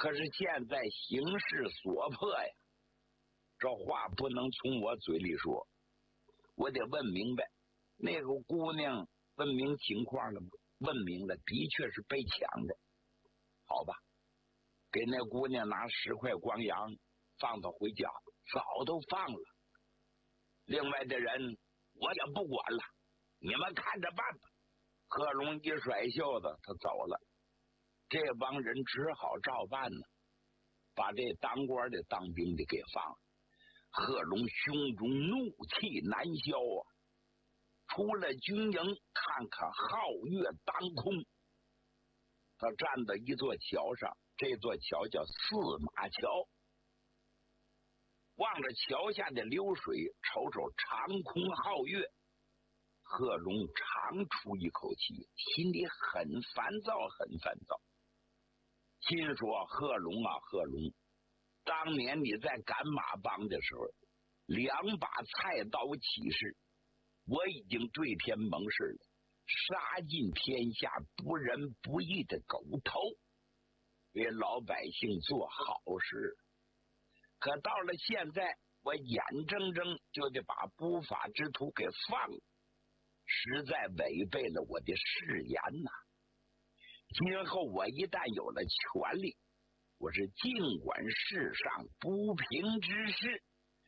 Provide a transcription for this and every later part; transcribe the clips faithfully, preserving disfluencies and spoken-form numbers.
可是现在形势所迫呀，这话不能从我嘴里说，我得问明白。那个姑娘问明情况了吗？问明了，的确是被抢的。好吧，给那姑娘拿十块光洋，放她回家，早都放了。另外的人我也不管了，你们看着办吧。贺龙一甩袖子，他走了。这帮人只好照办呢，把这当官的、当兵的给放了。贺龙胸中怒气难消啊！出了军营，看看皓月当空，他站在一座桥上，这座桥叫四马桥。望着桥下的流水，瞅瞅长空皓月，贺龙长出一口气，心里很烦躁，很烦躁。心说：贺龙啊，贺龙，当年你在赶马帮的时候，两把菜刀起誓，我已经对天盟誓了，杀尽天下不仁不义的狗头，为老百姓做好事。可到了现在，我眼睁睁就得把不法之徒给放了，实在违背了我的誓言呐、啊。今后我一旦有了权力，我是尽管世上不平之事。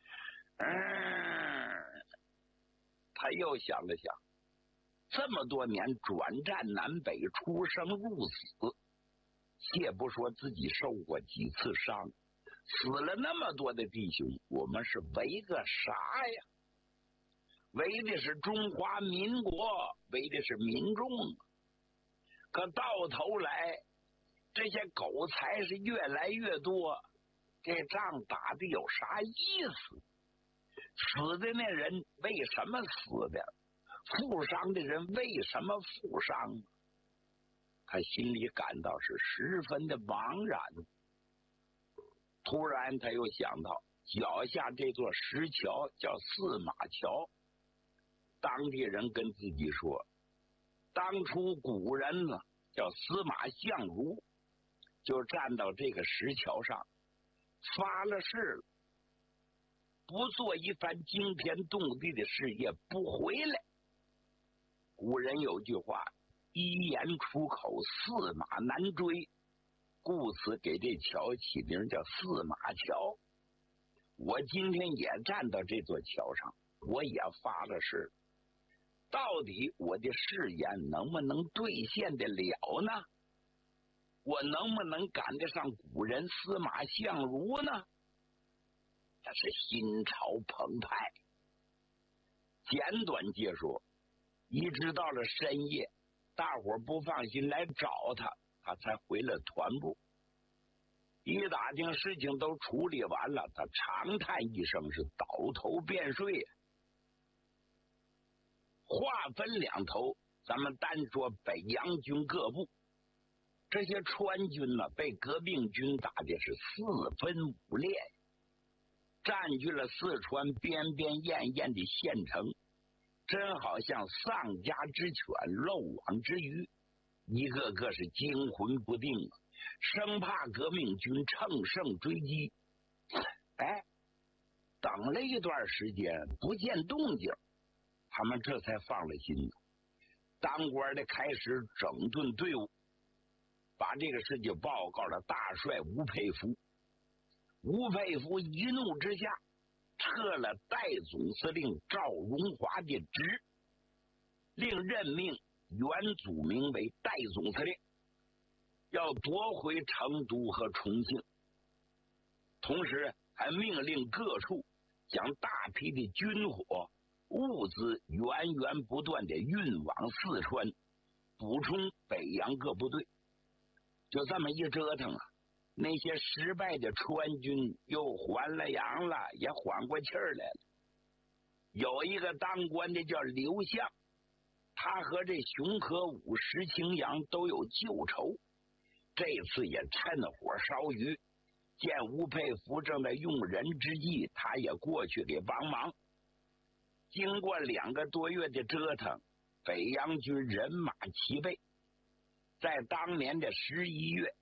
嗯，他又想了想，这么多年转战南北，出生入死，且不说自己受过几次伤，死了那么多的弟兄，我们是为个啥呀？为的是中华民国，为的是民众。可到头来，这些狗才是越来越多，这仗打的有啥意思？死的那人为什么死的？负伤的人为什么负伤？他心里感到是十分的茫然。突然他又想到脚下这座石桥叫四马桥，当地人跟自己说，当初古人呢叫司马相如，就站到这个石桥上发了誓了，不做一番惊天动地的事业不回来。古人有句话，一言出口，驷马难追，故此给这桥起名叫四马桥。我今天也站到这座桥上，我也发了誓，到底我的誓言能不能兑现得了呢？我能不能赶得上古人司马相如呢？他是心潮澎湃。简短接说，一直到了深夜，大伙不放心来找他，他才回了团部。一打听事情都处理完了，他长叹一声，是倒头便睡。话分两头，咱们单说北洋军各部。这些川军呢，被革命军打的是四分五裂，占据了四川边边沿沿的县城，真好像丧家之犬，漏网之鱼，一个个是惊魂不定，生怕革命军乘胜追击。哎，等了一段时间不见动静，他们这才放了心。当官的开始整顿队伍，把这个事情报告了大帅吴佩孚。吴佩孚一怒之下，撤了代总司令赵荣华的职，另任命袁祖明为代总司令，要夺回成都和重庆。同时还命令各处将大批的军火物资源源不断的运往四川，补充北洋各部队。就这么一折腾啊，那些失败的川军又还了阳了，也缓过气儿来了。有一个当官的叫刘向，他和这熊可武、石青阳都有旧仇，这次也趁火烧鱼，见吴佩孚正在用人之际，他也过去给帮忙。经过两个多月的折腾，北洋军人马齐备，在当年的十一月，